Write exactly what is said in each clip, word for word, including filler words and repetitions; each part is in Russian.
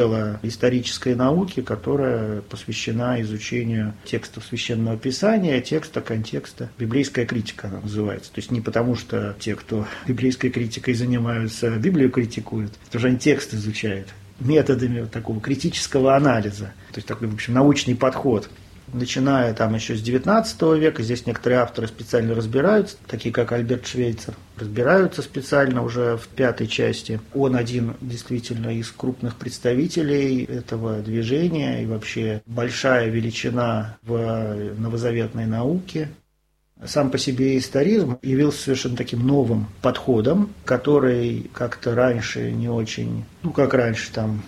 исторической науки, которая посвящена изучению текстов Священного Писания, текста, контекста. Библейская критика она называется. То есть не потому, что те, кто библейской критикой занимаются, Библию критикуют, потому что они текст изучают методами такого критического анализа. То есть такой, в общем, научный подход. Начиная там еще с девятнадцатого века, здесь некоторые авторы специально разбираются, такие как Альберт Швейцер, разбираются специально уже в пятой части. Он один действительно из крупных представителей этого движения и вообще большая величина в новозаветной науке. Сам по себе историзм явился совершенно таким новым подходом, который как-то раньше не очень, ну как раньше, там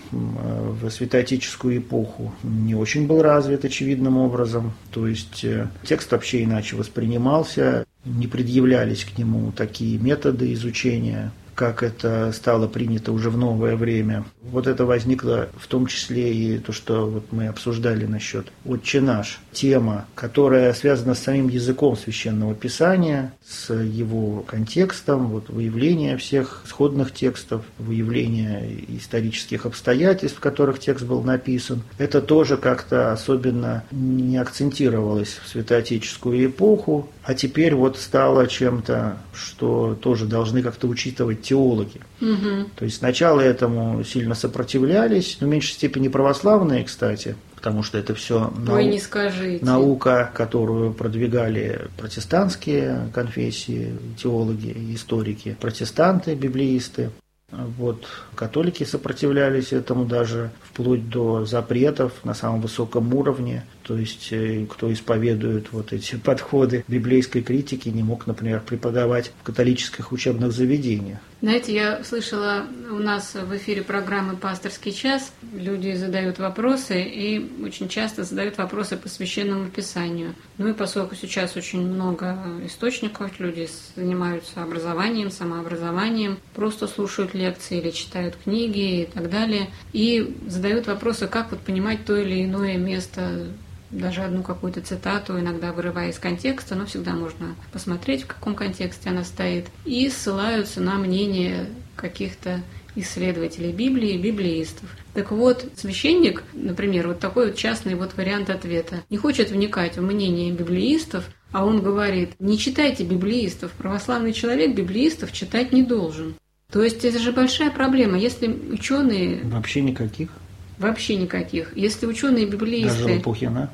в святоотеческую эпоху не очень был развит очевидным образом. То есть текст вообще иначе воспринимался, не предъявлялись к нему такие методы изучения, как это стало принято уже в новое время. Вот это возникло в том числе и то, что вот мы обсуждали насчет «Отче наш», тема, которая связана с самим языком Священного Писания, с его контекстом, вот, выявление всех сходных текстов, выявление исторических обстоятельств, в которых текст был написан. Это тоже как-то особенно не акцентировалось в святоотеческую эпоху, а теперь вот стало чем-то, что тоже должны как-то учитывать теологи. Угу. То есть сначала этому сильно сопротивлялись, но в меньшей степени православные, кстати, потому что это все нау... Ой, не скажите. наука, которую продвигали протестантские конфессии, теологи, историки, протестанты, библеисты. Вот. Католики сопротивлялись этому даже вплоть до запретов на самом высоком уровне. То есть, кто исповедует вот эти подходы библейской критики, не мог, например, преподавать в католических учебных заведениях. Знаете, я слышала у нас в эфире программы «Пасторский час». Люди задают вопросы, и очень часто задают вопросы по Священному Писанию. Ну и поскольку сейчас очень много источников, люди занимаются образованием, самообразованием, просто слушают лекции или читают книги и так далее. И задают вопросы, как вот понимать то или иное место, даже одну какую-то цитату, иногда вырывая из контекста, но всегда можно посмотреть, в каком контексте она стоит, и ссылаются на мнение каких-то исследователей Библии, библеистов. Так вот, священник, например, вот такой вот частный вот вариант ответа, не хочет вникать в мнение библеистов, а он говорит: не читайте библеистов, православный человек библеистов читать не должен. То есть это же большая проблема, если ученые... Вообще никаких? Вообще никаких. Если ученые библеисты... Даже Лопухина?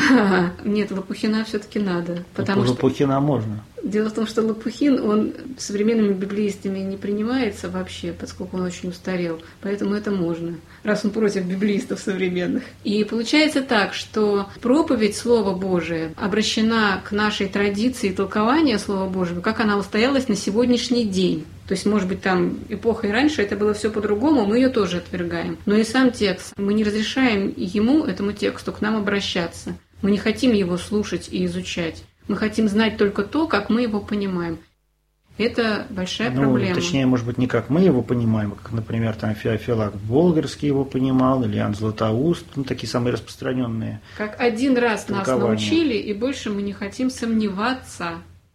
Нет, Лопухина все-таки надо. Потому Лопухина что... можно. Дело в том, что Лопухин, он современными библеистами не принимается вообще, поскольку он очень устарел. Поэтому это можно, раз он против библеистов современных. И получается так, что проповедь Слова Божия обращена к нашей традиции толкования Слова Божьего, как она устоялась на сегодняшний день. То есть, может быть, там эпоха и раньше это было все по-другому, мы ее тоже отвергаем. Но и сам текст, мы не разрешаем ему, этому тексту, к нам обращаться. Мы не хотим его слушать и изучать. Мы хотим знать только то, как мы его понимаем. Это большая ну, проблема. Точнее, может быть, не как мы его понимаем, а как, например, там Феофилакт Болгарский его понимал, или Иоанн Златоуст, ну, такие самые распространенные. Как один раз толкования. Нас научили, и больше мы не хотим сомневаться,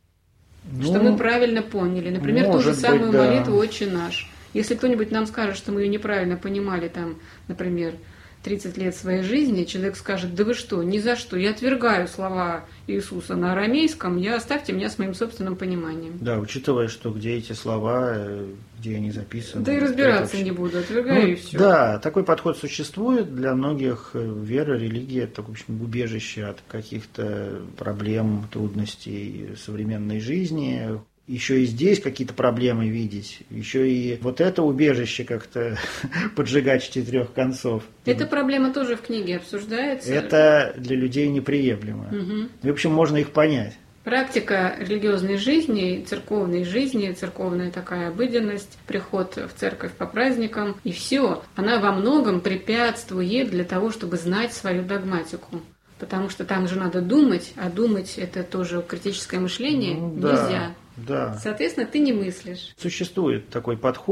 Ну, что мы правильно поняли. Например, ту же самую быть, да. молитву «Отче наш». Если кто-нибудь нам скажет, что мы ее неправильно понимали, там, например, тридцать лет своей жизни, человек скажет: да вы что, ни за что, я отвергаю слова Иисуса на арамейском, я оставьте меня с моим собственным пониманием. Да, учитывая, что где эти слова, где они записаны. Да и разбираться вообще... не буду, отвергаю ну, и все. Да, такой подход существует. Для многих вера, религия – это, в общем, убежище от каких-то проблем, трудностей современной жизни. Еще и здесь какие-то проблемы видеть, еще и вот это убежище как-то поджигать с четырех концов. Эта проблема тоже в книге обсуждается. Это для людей неприемлемо. Угу. В общем, можно их понять. Практика религиозной жизни, церковной жизни, церковная такая обыденность, приход в церковь по праздникам, и все, она во многом препятствует для того, чтобы знать свою догматику. Потому что там же надо думать, а думать – это тоже критическое мышление, ну, да. нельзя. Да. Соответственно, ты не мыслишь. Существует такой подход,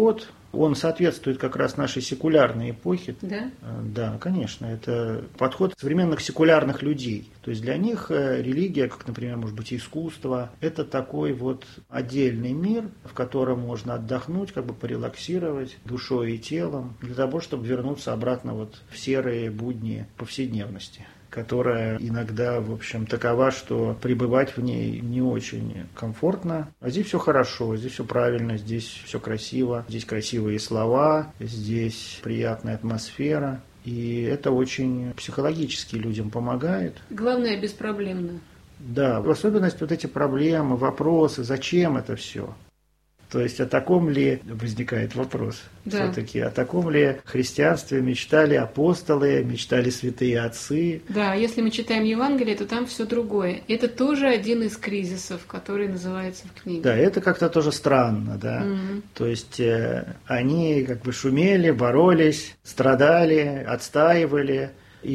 Он соответствует как раз нашей секулярной эпохе. Да? Да, конечно. Это подход современных секулярных людей. То есть для них религия, как, например, может быть, искусство, это такой вот отдельный мир, в котором можно отдохнуть, как бы порелаксировать душой и телом, для того, чтобы вернуться обратно вот в серые будни повседневности, которая иногда, в общем, такова, что пребывать в ней не очень комфортно. А здесь все хорошо, здесь все правильно, здесь все красиво, здесь красивые слова, здесь приятная атмосфера. И это очень психологически людям помогает. Главное, беспроблемно. Да, в особенности вот эти проблемы, вопросы, зачем это все. То есть о таком ли, возникает вопрос, да. Все-таки, о таком ли христианстве мечтали апостолы, мечтали святые отцы? Да, если мы читаем Евангелие, то там все другое. Это тоже один из кризисов, который называется в книге. Да, это как-то тоже странно, да. Mm-hmm. То есть э, они как бы шумели, боролись, страдали, отстаивали.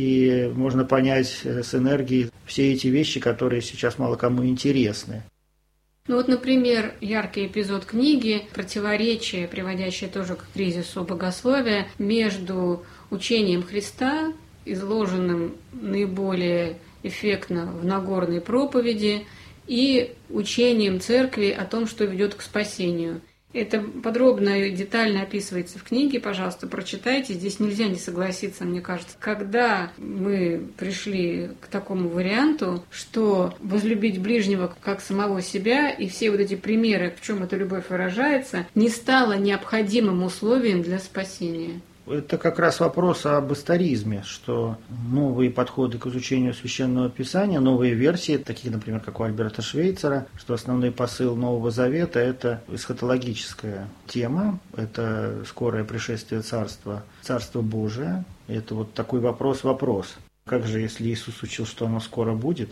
И можно понять с энергией все эти вещи, которые сейчас мало кому интересны. Ну вот, например, яркий эпизод книги, противоречие, приводящее тоже к кризису богословия, между учением Христа, изложенным наиболее эффектно в Нагорной проповеди, и учением церкви о том, что ведет к спасению. Это подробно и детально описывается в книге, пожалуйста, прочитайте. Здесь нельзя не согласиться, мне кажется. Когда мы пришли к такому варианту, что возлюбить ближнего как самого себя, и все вот эти примеры, в чем эта любовь выражается, не стало необходимым условием для спасения. Это как раз вопрос об историзме, что новые подходы к изучению Священного Писания, новые версии, такие, например, как у Альберта Швейцера, что основной посыл Нового Завета – это эсхатологическая тема, это скорое пришествие Царства, Царство Божие. Это вот такой вопрос-вопрос. Как же, если Иисус учил, что оно скоро будет,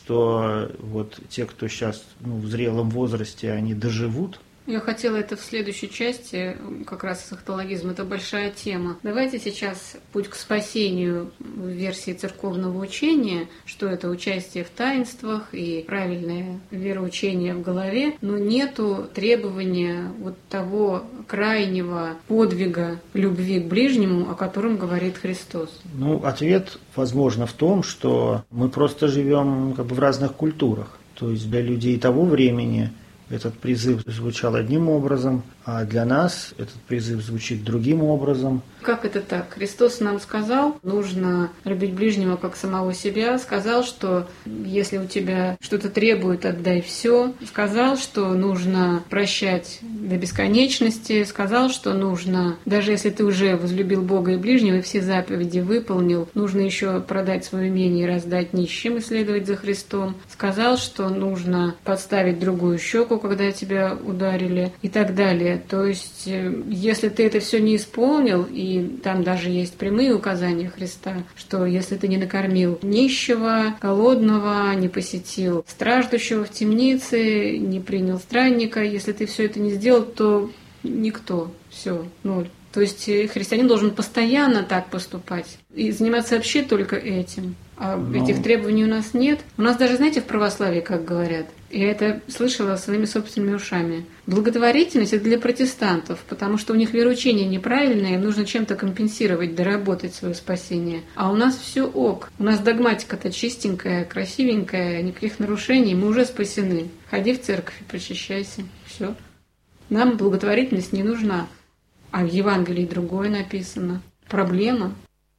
что вот те, кто сейчас ну, в зрелом возрасте, они доживут? Я хотела это в следующей части, как раз эсхатологизм, это большая тема. Давайте сейчас путь к спасению в версии церковного учения, что это участие в таинствах и правильное вероучение в голове, но нету требования вот того крайнего подвига любви к ближнему, о котором говорит Христос. Ну, ответ, возможно, в том, что мы просто живем как бы в разных культурах. То есть для людей того времени этот призыв звучал одним образом, а для нас этот призыв звучит другим образом. Как это так? Христос нам сказал, нужно любить ближнего как самого себя. Сказал, что если у тебя что-то требует, отдай все. Сказал, что нужно прощать до бесконечности. Сказал, что нужно, даже если ты уже возлюбил Бога и ближнего, и все заповеди выполнил, нужно еще продать свое имение и раздать нищим и следовать за Христом. Сказал, что нужно подставить другую щеку, когда тебя ударили, и так далее. То есть, если ты это все не исполнил, и там даже есть прямые указания Христа, что если ты не накормил нищего, голодного, не посетил страждущего в темнице, не принял странника, если ты все это не сделал, то никто, все, ноль. То есть христианин должен постоянно так поступать и заниматься вообще только этим. А Но... этих требований у нас нет. У нас даже, знаете, в православии, как говорят, я это слышала своими собственными ушами, благотворительность – это для протестантов, потому что у них вероучение неправильное, им нужно чем-то компенсировать, доработать свое спасение. А у нас все ок. У нас догматика-то чистенькая, красивенькая, никаких нарушений, мы уже спасены. Ходи в церковь и причащайся. Все. Нам благотворительность не нужна. А в Евангелии другое написано. Проблема.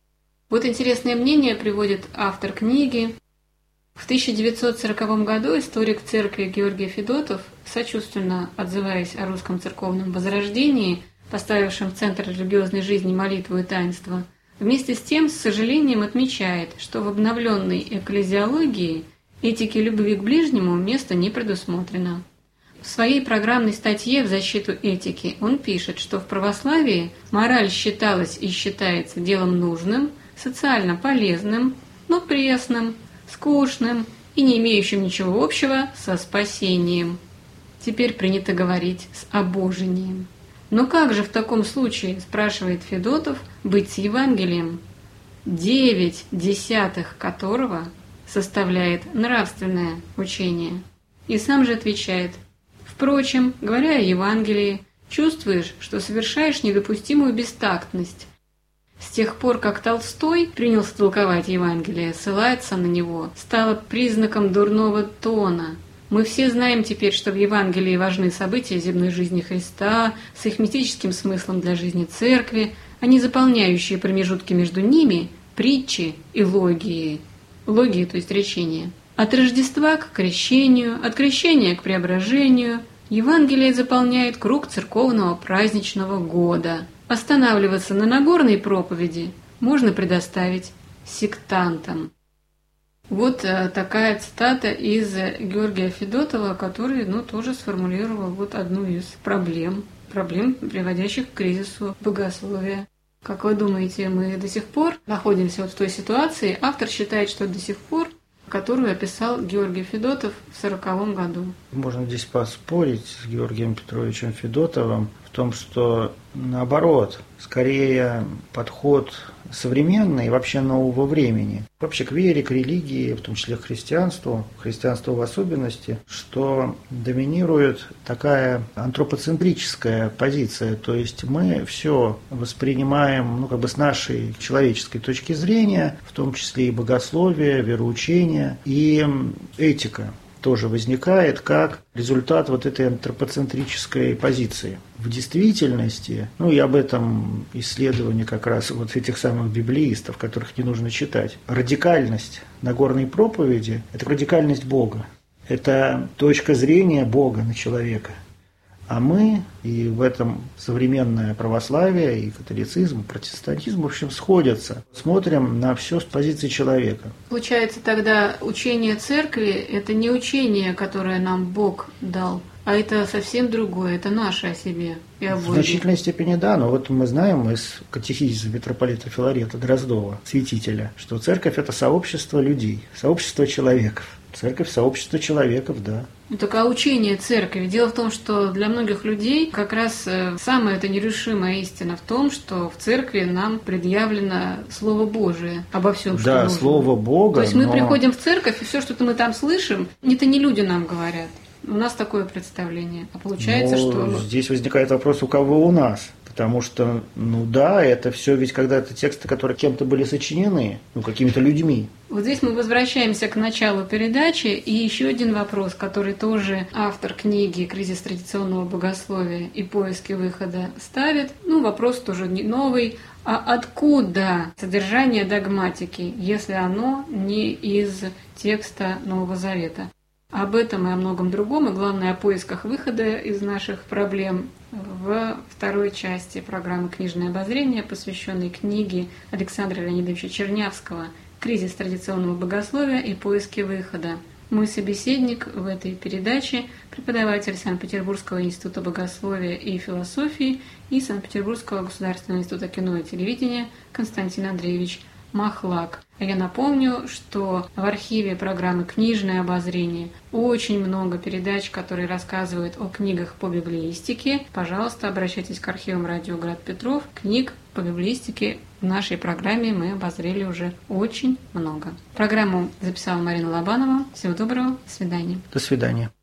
Вот интересное мнение приводит автор книги. В тысяча девятьсот сороковом году историк церкви Георгий Федотов, сочувственно отзываясь о русском церковном возрождении, поставившем в центр религиозной жизни молитву и таинство, вместе с тем с сожалением отмечает, что в обновленной экклезиологии этике любви к ближнему места не предусмотрено. В своей программной статье в защиту этики он пишет, что в православии мораль считалась и считается делом нужным, социально полезным, но пресным, скучным и не имеющим ничего общего со спасением. Теперь принято говорить с обожением. Но как же в таком случае, спрашивает Федотов, быть с Евангелием, девять десятых которого составляет нравственное учение? И сам же отвечает: впрочем, говоря о Евангелии, чувствуешь, что совершаешь недопустимую бестактность. С тех пор, как Толстой принялся толковать Евангелие, ссылается на него, стало признаком дурного тона. Мы все знаем теперь, что в Евангелии важны события земной жизни Христа с их мистическим смыслом для жизни Церкви, а не заполняющие промежутки между ними притчи и логии. Логии, то есть речения. От Рождества к крещению, от крещения к преображению Евангелие заполняет круг церковного праздничного года. Останавливаться на Нагорной проповеди можно предоставить сектантам. Вот такая цитата из Георгия Федотова, который ну, тоже сформулировал вот одну из проблем, проблем, приводящих к кризису богословия. Как вы думаете, мы до сих пор находимся вот в той ситуации? Автор считает, что до сих пор, которую описал Георгий Федотов в сороковом году. Можно здесь поспорить с Георгием Петровичем Федотовым в том, что наоборот, скорее подход современный и вообще нового времени, вообще к вере, к религии, в том числе к христианству, христианству в особенности, что доминирует такая антропоцентрическая позиция, то есть мы все воспринимаем ну, как бы с нашей человеческой точки зрения, в том числе и богословие, вероучение и этика тоже возникает как результат вот этой антропоцентрической позиции. В действительности, ну и об этом исследовании как раз вот этих самых библеистов, которых не нужно читать, радикальность Нагорной проповеди – это радикальность Бога, это точка зрения Бога на человека. А мы, и в этом современное православие, и католицизм, и протестантизм, в общем, сходятся. Смотрим на все с позиции человека. Получается, тогда учение церкви – это не учение, которое нам Бог дал, а это совсем другое, это наше о себе и о Боге. В значительной степени да, но вот мы знаем из катехизиса митрополита Филарета Дроздова, святителя, что церковь – это сообщество людей, сообщество человеков. Церковь – сообщество человеков, да. Ну, так а учение церкви? Дело в том, что для многих людей как раз самая эта нерушимая истина в том, что в церкви нам предъявлено Слово Божие обо всем, что да, нужно. Слово Бога. То есть мы но... приходим в церковь, и все, что мы там слышим, это не люди нам говорят. У нас такое представление. А получается, но что... Здесь возникает вопрос, у кого у нас? Потому что, ну да, это все ведь когда-то тексты, которые кем-то были сочинены, ну, какими-то людьми. Вот здесь мы возвращаемся к началу передачи, и еще один вопрос, который тоже автор книги «Кризис традиционного богословия и поиски выхода» ставит. Ну, вопрос тоже не новый. А откуда содержание догматики, если оно не из текста Нового Завета? Об этом и о многом другом, и главное, о поисках выхода из наших проблем в второй части программы «Книжное обозрение», посвященной книге Александра Леонидовича Чернявского «Кризис традиционного богословия и поиски выхода». Мой собеседник в этой передаче – преподаватель Санкт-Петербургского института богословия и философии и Санкт-Петербургского государственного института кино и телевидения Константин Андреевич Махлак. Я напомню, что в архиве программы «Книжное обозрение» очень много передач, которые рассказывают о книгах по библеистике. Пожалуйста, обращайтесь к архивам радио Град Петров. Книг по библеистике в нашей программе мы обозрели уже очень много. Программу записала Марина Лобанова. Всего доброго. До свидания. До свидания.